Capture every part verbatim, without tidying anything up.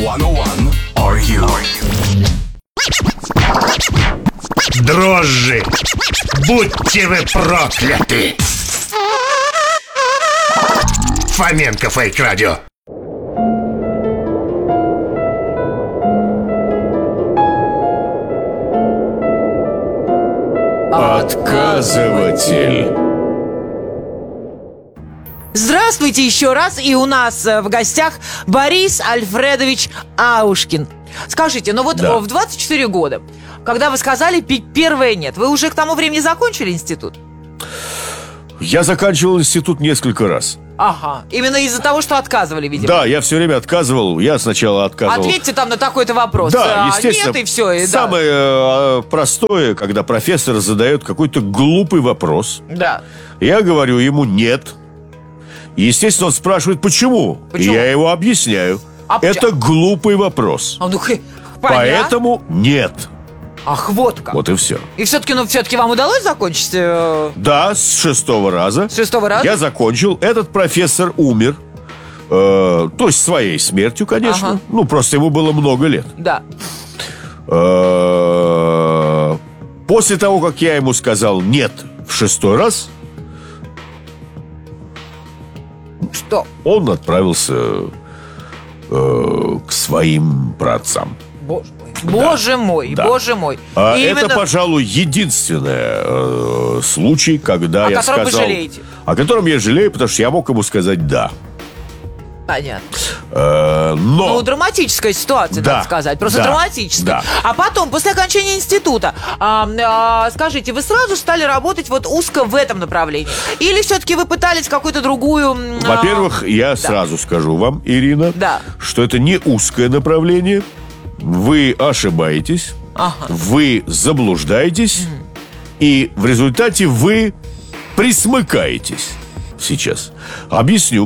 one are you? Дрожжи, будьте вы прокляты! Фоменко Фейк Радио. Отказыватель. Здравствуйте еще раз, и у нас э, в гостях Борис Альфредович Аушкин. Скажите, ну вот Да. в двадцать четыре года, когда вы сказали пить первое нет, вы уже к тому времени закончили институт? Я заканчивал институт несколько раз. Ага, именно из-за того, что отказывали, видимо. Да, я все время отказывал. Я сначала отказывал. Ответьте там на такой-то вопрос. Да, А, естественно. Нет, и все. И да. Самое э, простое, когда профессор задает какой-то глупый вопрос. Да. Я говорю ему «нет». И, естественно, он спрашивает «почему?». Почему? И я его объясняю. А Это поч- глупый вопрос. А, ну, хе, понятно. Поэтому «нет». Ах, вот как. Вот и все. И все-таки, ну, все-таки вам удалось закончить э, Да, с шестого раза. с шестого раза? Я закончил. Этот профессор умер. Э, то есть своей смертью, конечно. Ага. Ну, просто ему было много лет. Да. Э, После того, как я ему сказал «нет» в шестой раз, Что? он отправился э, к своим праотцам. Боже мой. Боже мой, Да. боже мой. А И это, именно- пожалуй, единственный э, случай, когда О я котором вы сказал... жалеете? О котором я жалею, потому что я мог ему сказать «да». Понятно. Э, но... Ну, драматическая ситуация, Да, так сказать. Просто да, драматическая. да. А потом, после окончания института, а, а, скажите, вы сразу стали работать вот узко в этом направлении? Или все-таки вы пытались какую-то другую... м, а, Во-первых, я сразу скажу вам, Ирина, Да. что это не узкое направление. Вы ошибаетесь, Ага. вы заблуждаетесь, и в результате вы присмыкаетесь сейчас. Объясню.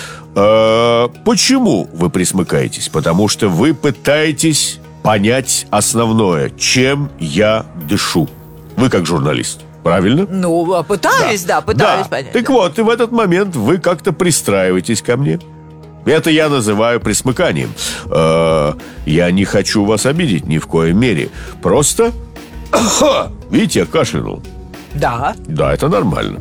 Э, Почему вы присмыкаетесь? Потому что вы пытаетесь понять основное, чем я дышу. Вы как журналист, правильно? Ну, а пытаюсь, да, пытаюсь Да. понять. Так вот, и в этот момент вы как-то пристраиваетесь ко мне. Это я называю присмыканием. Э, Я не хочу вас обидеть ни в коей мере. Просто, видите, я кашлянул. Да. Да, это нормально.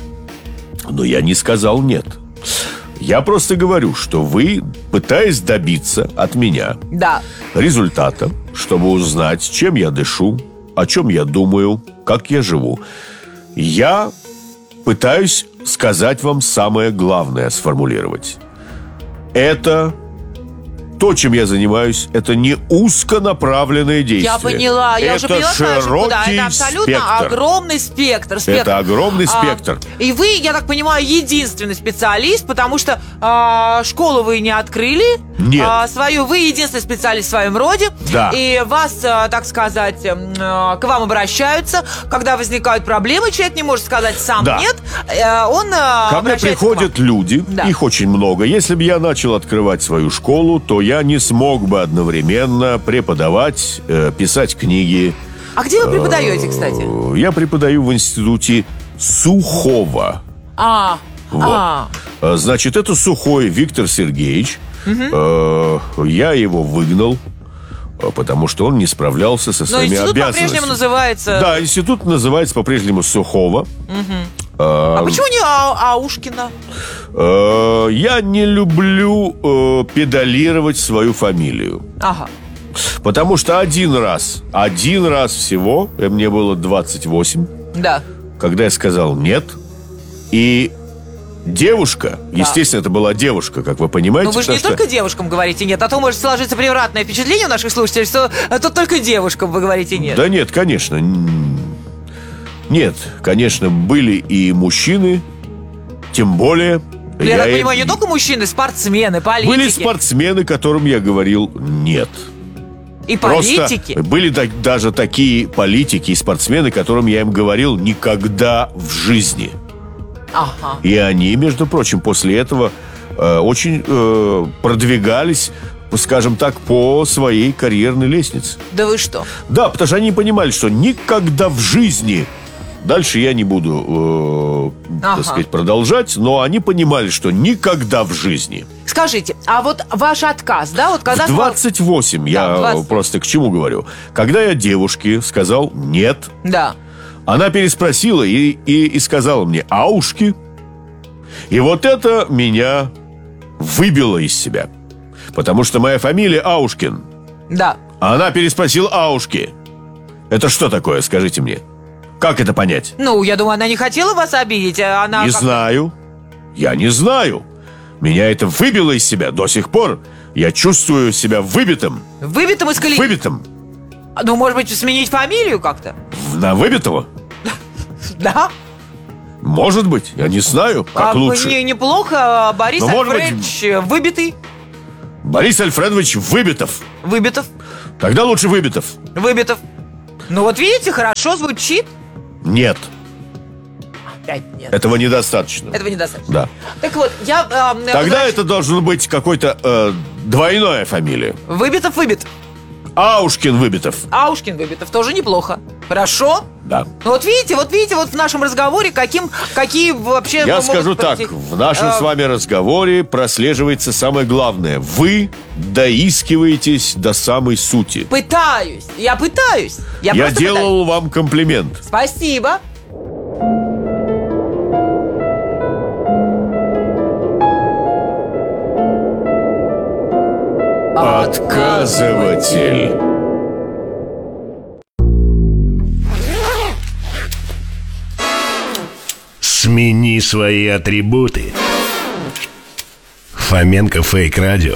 Но я не сказал «нет». Я просто говорю, что вы, пытаясь добиться от меня Да. результата, чтобы узнать, чем я дышу, о чем я думаю, как я живу, я пытаюсь сказать вам самое главное, сформулировать. Это то, чем я занимаюсь, это не узконаправленное действие. Я поняла, я это уже поняла, широкий куда. Это абсолютно спектр. огромный спектр, спектр. Это огромный А, спектр. и вы, я так понимаю, единственный специалист, потому что а, школу вы не открыли. Нет. А, свою, вы единственный специалист в своем роде. Да. И вас, а, так сказать, м, а, к вам обращаются, когда возникают проблемы, человек не может сказать сам Да. нет. э, Он а, Ко мне обращается к приходят вам. люди, Да. их очень много. Если бы я начал открывать свою школу, то я не смог бы одновременно преподавать, э, писать книги. А где вы преподаете, кстати? Э, Я преподаю в институте Сухого. А, Вот. а. Э, Значит, это Сухой Виктор Сергеевич. Э, Я его выгнал, э, потому что он не справлялся со Но своими институт обязанностями. по-прежнему называется... Да, институт называется по-прежнему Сухого. А почему не А- Аушкина? Э, Я не люблю э, педалировать свою фамилию. Ага. Потому что один раз, один раз всего, э, мне было двадцать восемь, Да. когда я сказал «нет», и девушка, естественно, это была девушка, как вы понимаете. Ну вы же не потому что- только девушкам говорите нет, а то может сложиться превратное впечатление у наших слушателей, что э, тут только девушкам вы говорите нет. Да нет, конечно. Н- Нет, конечно, были и мужчины, тем более... Я, так и- понимаю, не только мужчины, спортсмены, политики. Были спортсмены, которым я говорил «нет». И Просто политики. были так- даже такие политики и спортсмены, которым я им говорил никогда в жизни. Ага. И они, между прочим, после этого э, очень э, продвигались, скажем так, по своей карьерной лестнице. Да вы что? Да, потому что они понимали, что никогда в жизни Дальше я не буду, э, Ага. так сказать, продолжать. Но они понимали, что никогда в жизни. Скажите, а вот ваш отказ, да, вот когда... В двадцать восемь, Да, я двадцать. просто к чему говорю. Когда я девушке сказал «нет», Да. она переспросила и, и, и сказала мне «аушки». И вот это меня выбило из себя. Потому что моя фамилия Аушкин. Да. А она переспросила «аушки». Это что такое, скажите мне? Как это понять? Ну, я думаю, она не хотела вас обидеть, а она... Не как- знаю. Я не знаю. Меня это выбило из себя до сих пор. Я чувствую себя выбитым. Выбитым из колеи. Выбитым. Ну, может быть, сменить фамилию как-то? На выбитого? Да? Может быть. Я не знаю, как а, лучше. Не, неплохо, Борис Ну, может быть- Альфредович э, выбитый. Борис Альфредович Выбитов. Выбитов. Тогда лучше Выбитов. Выбитов. Ну, вот видите, хорошо звучит. Нет, Опять нет. этого недостаточно. Этого недостаточно. Да. Так вот, я... э, Тогда возвращ- это должно быть какой-то э, двойная фамилия. Выбитов, выбит. Аушкин Выбитов. Аушкин Выбитов тоже неплохо. Хорошо? Да. Ну, вот видите, вот видите, вот в нашем разговоре каким, какие вообще... Я могут скажу так, пройти- в нашем э, с вами разговоре прослеживается самое главное. Вы доискиваетесь до самой сути. Пытаюсь, я пытаюсь. Я, Я просто делал вам комплимент. пытаюсь. Спасибо. Отказыватель. Смени свои атрибуты. Фоменко Фейк Радио.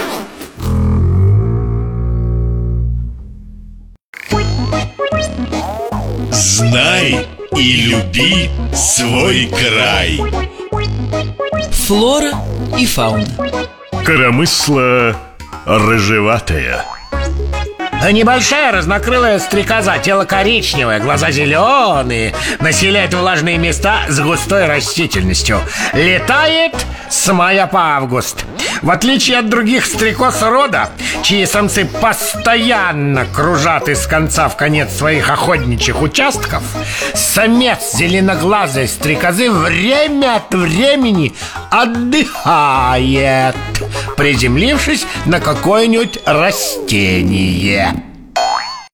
Знай и люби свой край. Флора и фауна. Коромысло рыжеватая. Небольшая разнокрылая стрекоза, тело коричневое, глаза зеленые, населяет влажные места с густой растительностью. Летает с мая по август. В отличие от других стрекоз рода, чьи самцы постоянно кружат из конца в конец своих охотничьих участков, самец зеленоглазой стрекозы время от времени отдыхает, приземлившись на какое-нибудь растение.